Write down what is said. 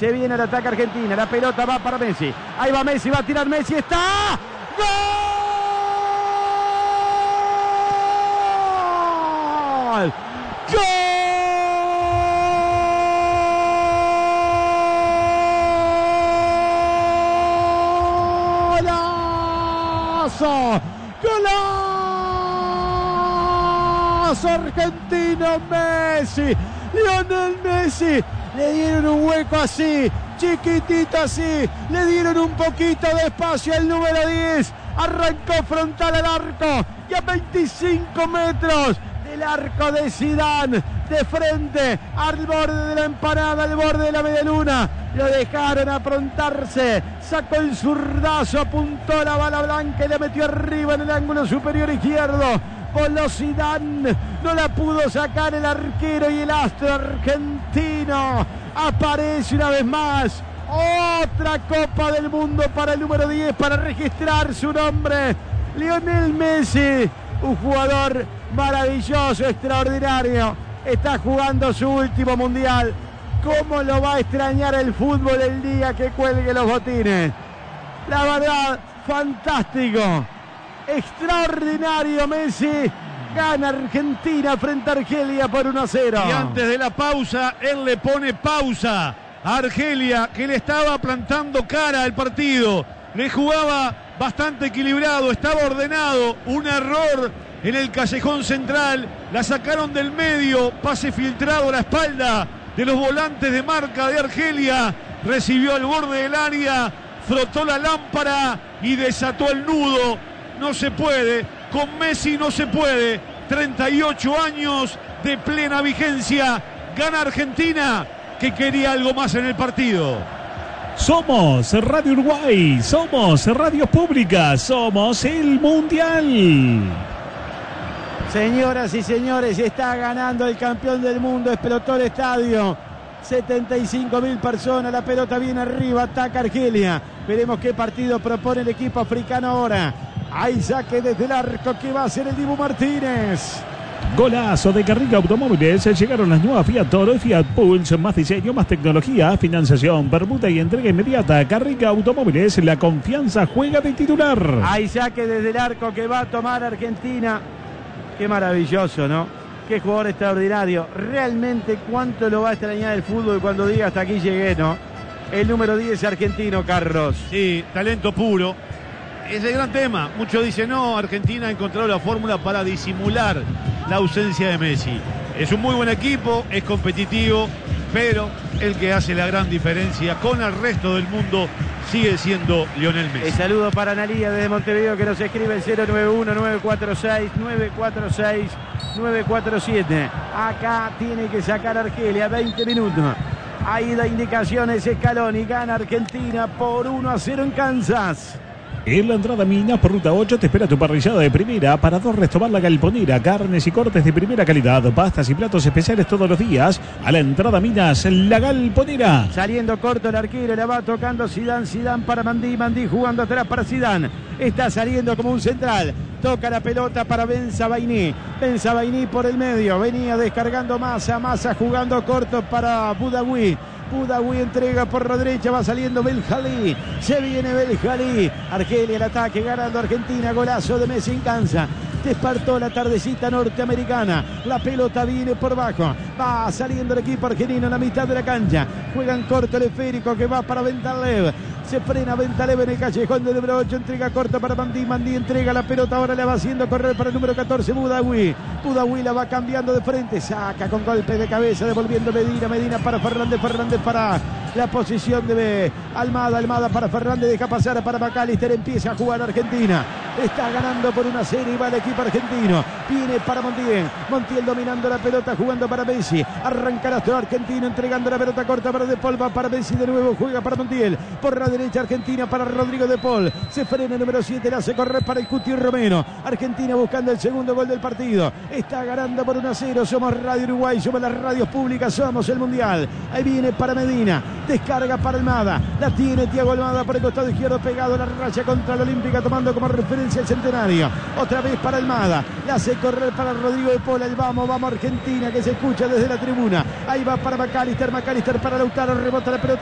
Se viene el ataque Argentina. La pelota va para Messi. Ahí va Messi, va a tirar Messi. ¡Está! ¡Gol! ¡Golazo! ¡Golazo! Argentino Messi. Lionel Messi. Le dieron un hueco así, chiquitito así. Le dieron un poquito de espacio al número 10. Arrancó frontal al arco. Y a 25 metros del arco de Zidane, de frente al borde de la empanada, al borde de la medialuna. Lo dejaron aprontarse. Sacó el zurdazo, apuntó la bala blanca y la metió arriba en el ángulo superior izquierdo. Voló Zidane, no la pudo sacar el arquero y el astro argentino. Aparece una vez más. Otra Copa del Mundo para el número 10, para registrar su nombre. Lionel Messi, un jugador maravilloso, extraordinario. Está jugando su último mundial. ¿Cómo lo va a extrañar el fútbol el día que cuelgue los botines? La verdad, fantástico. Extraordinario Messi. Gana Argentina frente a Argelia por 1-0. Y antes de la pausa, él le pone pausa a Argelia, que le estaba plantando cara al partido. Le jugaba bastante equilibrado, estaba ordenado. Un error en el callejón central. La sacaron del medio. Pase filtrado a la espalda de los volantes de marca de Argelia. Recibió al borde del área. Frotó la lámpara y desató el nudo. No se puede, con Messi no se puede. 38 años de plena vigencia. Gana Argentina, que quería algo más en el partido. Somos Radio Uruguay, somos Radio Pública, somos el Mundial. Señoras y señores, está ganando el campeón del mundo. Explotó el estadio. 75.000 personas, la pelota viene arriba, ataca Argelia. Veremos qué partido propone el equipo africano ahora. Hay saque desde el arco que va a ser el Dibu Martínez. Golazo de Garriga Automóviles. Llegaron las nuevas Fiat Toro y Fiat Pulse. Más diseño, más tecnología, financiación, permuta y entrega inmediata. Garriga Automóviles, la confianza juega de titular. Hay saque desde el arco que va a tomar Argentina. Qué maravilloso, ¿no? Qué jugador extraordinario. Realmente cuánto lo va a extrañar el fútbol cuando diga hasta aquí llegué, ¿no? El número 10 argentino, Carlos. Sí, talento puro. Es el gran tema. Muchos dicen, no, Argentina ha encontrado la fórmula para disimular la ausencia de Messi. Es un muy buen equipo, es competitivo, pero el que hace la gran diferencia con el resto del mundo sigue siendo Lionel Messi. El saludo para Analía desde Montevideo, que nos escribe el 091-946-947. Acá tiene que sacar Argelia, 20 minutos. Ahí da indicaciones Scaloni, gana Argentina por 1-0 en Kansas. En la entrada Minas por ruta 8 te espera tu parrillada de primera. Para dos, Restobar La Galponera. Carnes y cortes de primera calidad. Pastas y platos especiales todos los días. A la entrada Minas, La Galponera. Saliendo corto el arquero, la va tocando Zidane. Zidane para Mandí. Mandí jugando atrás para Zidane. Está saliendo como un central. Toca la pelota para Benzabaini. Benzabaini por el medio. Venía descargando Massa. Massa jugando corto para Boudaoui. Boudaoui entrega por la derecha, va saliendo Belhali, se viene Belhali, Argelia el ataque, ganando Argentina, golazo de Messi en Kansas. Despertó la tardecita norteamericana, la pelota viene por bajo, va saliendo el equipo argelino en la mitad de la cancha, juegan corto el esférico que va para Bentalev, se frena Bentalev en el callejón del número 8, entrega corto para Mandí, Mandí entrega la pelota, ahora la va haciendo correr para el número 14, Boudaoui, Boudaoui la va cambiando de frente, saca con golpe de cabeza, devolviendo Medina, Medina para Fernández, Fernández para la posición de Almada, Almada para Fernández, deja pasar para McAllister, empieza a jugar Argentina, está ganando por 1-0 y va el equipo argentino, viene para Montiel, Montiel dominando la pelota, jugando para Messi, arranca el astro argentino, entregando la pelota corta para De Paul, va para Messi de nuevo, juega para Montiel, por la derecha Argentina para Rodrigo De Paul, se frena el número 7, la hace correr para el Cuti Romero, Argentina buscando el segundo gol del partido, está ganando por 1-0, somos Radio Uruguay, somos las radios públicas, somos el Mundial, ahí viene para Medina, descarga para Almada, la tiene Thiago Almada por el costado izquierdo, pegado a la raya contra la Olímpica, tomando como referencia el centenario, otra vez para Almada, la hace correr para Rodrigo De Paul, el vamos Argentina, que se escucha desde la tribuna, ahí va para McAllister, McAllister para Lautaro, rebota la pelota